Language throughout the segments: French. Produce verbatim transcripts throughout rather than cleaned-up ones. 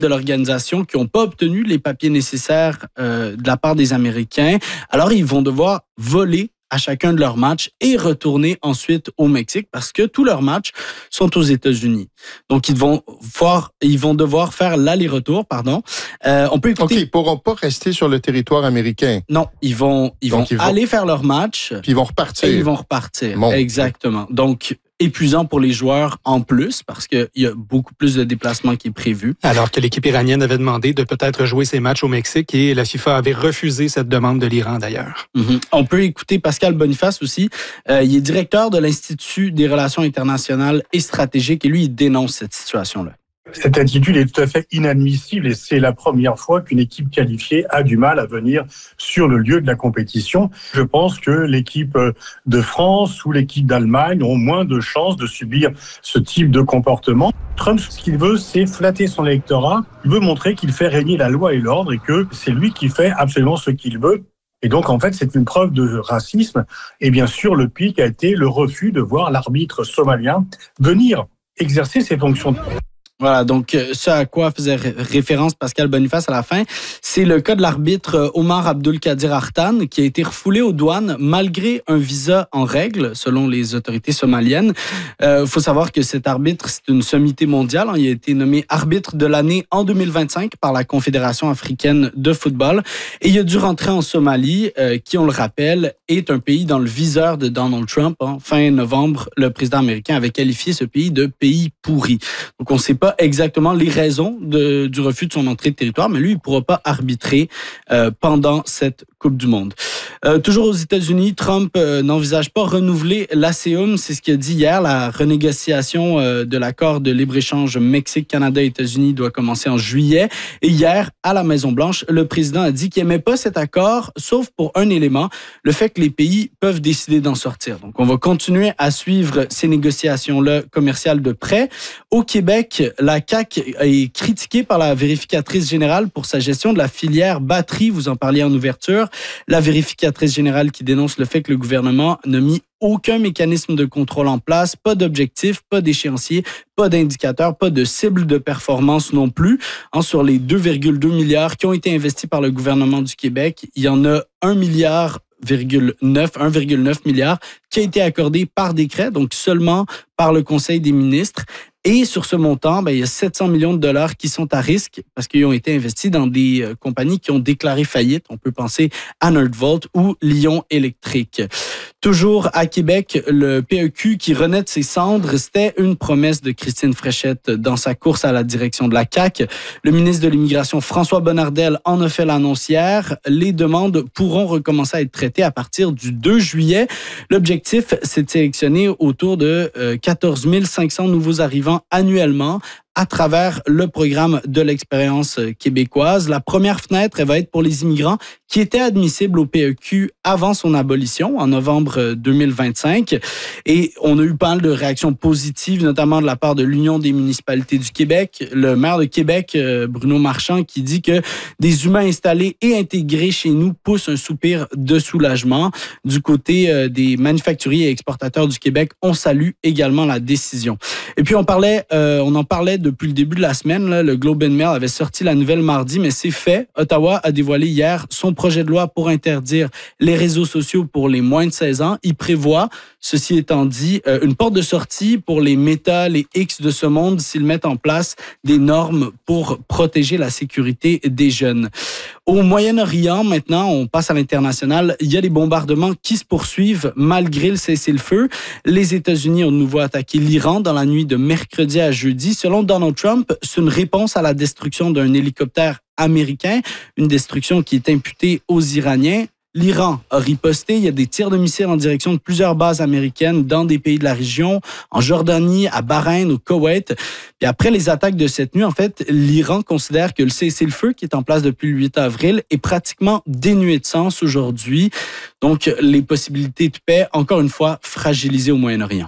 de l'organisation qui n'ont pas obtenu les papiers nécessaires euh, de la part des Américains. Alors, ils vont devoir voler à chacun de leurs matchs et retourner ensuite au Mexique parce que tous leurs matchs sont aux États-Unis. Donc, ils vont, voir, ils vont devoir faire l'aller-retour, pardon. Euh, on peut écouter... OK, ils ne pourront pas rester sur le territoire américain. Non, ils vont, ils vont, ils vont aller faire leur match. Puis ils vont repartir. Et ils vont repartir, bon. Exactement. Donc, épuisant pour les joueurs en plus parce qu'il y a beaucoup plus de déplacements qui est prévu. Alors que l'équipe iranienne avait demandé de peut-être jouer ses matchs au Mexique et la FIFA avait refusé cette demande de l'Iran d'ailleurs. Mm-hmm. On peut écouter Pascal Boniface aussi. Euh, il est directeur de l'Institut des relations internationales et stratégiques et lui, il dénonce cette situation-là. Cette attitude est tout à fait inadmissible et c'est la première fois qu'une équipe qualifiée a du mal à venir sur le lieu de la compétition. Je pense que l'équipe de France ou l'équipe d'Allemagne ont moins de chances de subir ce type de comportement. Trump, ce qu'il veut, c'est flatter son électorat. Il veut montrer qu'il fait régner la loi et l'ordre et que c'est lui qui fait absolument ce qu'il veut. Et donc, en fait, c'est une preuve de racisme. Et bien sûr, le pic a été le refus de voir l'arbitre somalien venir exercer ses fonctions. Voilà, donc ce à quoi faisait référence Pascal Boniface à la fin, c'est le cas de l'arbitre Omar Abdulkadir Artan qui a été refoulé aux douanes malgré un visa en règle, selon les autorités somaliennes. Il euh, faut savoir que cet arbitre, c'est une sommité mondiale. Il a été nommé arbitre de l'année en deux mille vingt-cinq par la Confédération africaine de football. Et il a dû rentrer en Somalie, euh, qui, on le rappelle, est un pays dans le viseur de Donald Trump. Hein. Fin novembre, le président américain avait qualifié ce pays de pays pourri. Donc, on ne sait pas exactement les raisons de, du refus de son entrée de territoire, mais lui, il ne pourra pas arbitrer euh, pendant cette Coupe du Monde. Euh, toujours aux États-Unis, Trump euh, n'envisage pas renouveler l'ASEAN. C'est ce qu'il a dit hier. La renégociation euh, de l'accord de libre-échange Mexique-Canada-États-Unis doit commencer en juillet. Et hier, à la Maison-Blanche, le président a dit qu'il n'aimait pas cet accord, sauf pour un élément, le fait que les pays peuvent décider d'en sortir. Donc, on va continuer à suivre ces négociations-là commerciales de près. Au Québec, la C A Q est critiquée par la vérificatrice générale pour sa gestion de la filière batterie. Vous en parliez en ouverture. La vérificatrice générale qui dénonce le fait que le gouvernement n'a mis aucun mécanisme de contrôle en place, pas d'objectif, pas d'échéancier, pas d'indicateur, pas de cible de performance non plus. Hein, sur les deux virgule deux milliards qui ont été investis par le gouvernement du Québec, il y en a un milliard virgule neuf, un virgule neuf milliard qui a été accordé par décret, donc seulement par le Conseil des ministres. Et sur ce montant, ben, il y a sept cents millions de dollars qui sont à risque parce qu'ils ont été investis dans des euh, compagnies qui ont déclaré faillite. On peut penser à Nordvolt ou Lion Électrique. Toujours à Québec, le P E Q qui renaît de ses cendres, c'était une promesse de Christine Fréchette dans sa course à la direction de la C A Q. Le ministre de l'Immigration, François Bonnardel, en a fait l'annonce hier. Les demandes pourront recommencer à être traitées à partir du deux juillet. L'objectif, c'est de sélectionner autour de euh, quatorze mille cinq cents nouveaux arrivants annuellement à travers le programme de l'expérience québécoise. La première fenêtre, elle va être pour les immigrants qui étaient admissibles au P E Q avant son abolition en novembre deux mille vingt-cinq. Et on a eu pas mal de réactions positives, notamment de la part de l'Union des municipalités du Québec. Le maire de Québec, Bruno Marchand, qui dit que des humains installés et intégrés chez nous poussent un soupir de soulagement. Du côté des manufacturiers et exportateurs du Québec, on salue également la décision. Et puis on parlait, euh, on en parlait depuis le début de la semaine. Là, le Globe and Mail avait sorti la nouvelle mardi, mais c'est fait. Ottawa a dévoilé hier son projet de loi pour interdire les réseaux sociaux pour les moins de seize ans. Il prévoit, ceci étant dit, euh, une porte de sortie pour les Meta, les X de ce monde s'ils mettent en place des normes pour protéger la sécurité des jeunes. Au Moyen-Orient, maintenant, on passe à l'international. Il y a des bombardements qui se poursuivent malgré le cessez-le-feu. Les États-Unis ont de nouveau attaqué l'Iran dans la nuit de mercredi à jeudi. Selon Donald Trump, c'est une réponse à la destruction d'un hélicoptère américain, une destruction qui est imputée aux Iraniens. L'Iran a riposté. Il y a des tirs de missiles en direction de plusieurs bases américaines dans des pays de la région, en Jordanie, à Bahreïn, au Koweït. Et après les attaques de cette nuit, en fait, l'Iran considère que le cessez-le-feu qui est en place depuis le huit avril est pratiquement dénué de sens aujourd'hui. Donc, les possibilités de paix, encore une fois, fragilisées au Moyen-Orient.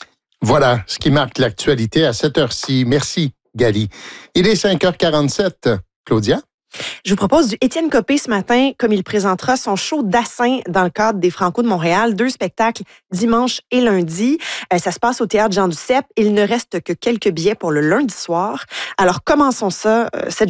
Voilà ce qui marque l'actualité à cette heure-ci. Merci, Gali. Il est cinq heures quarante-sept. Claudia? Je vous propose du Étienne Copé ce matin, comme il présentera son show d'Assin dans le cadre des Franco de Montréal. Deux spectacles dimanche et lundi. Euh, ça se passe au Théâtre Jean Duceppe. Il ne reste que quelques billets pour le lundi soir. Alors, commençons ça, euh, cette